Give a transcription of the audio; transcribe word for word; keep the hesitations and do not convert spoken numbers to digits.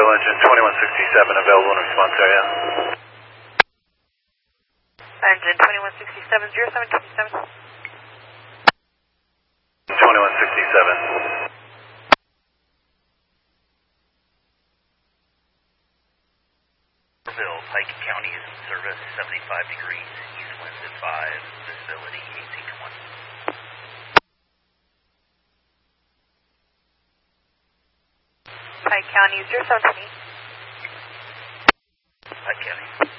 Oil engine twenty-one sixty-seven available in response area. Engine twenty-one sixty-seven, zero seven two seven. twenty-one sixty-seven. Pike County is in service, seventy-five degrees, east winds at five, visibility eighteen twenty. Pike County, zero seven twenty. Pike County.